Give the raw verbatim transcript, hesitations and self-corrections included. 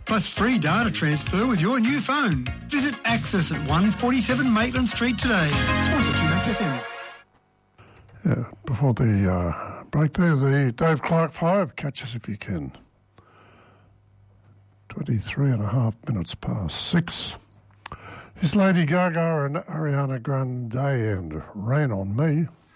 plus free data transfer with your new phone. Visit Access at one forty-seven Maitland Street today. Sponsored to Max F M. Yeah, before the uh, break there, the Dave Clark Five. Catch us if you can. twenty-three and a half minutes past six. It's Lady Gaga and Ariana Grande and Rain on Me.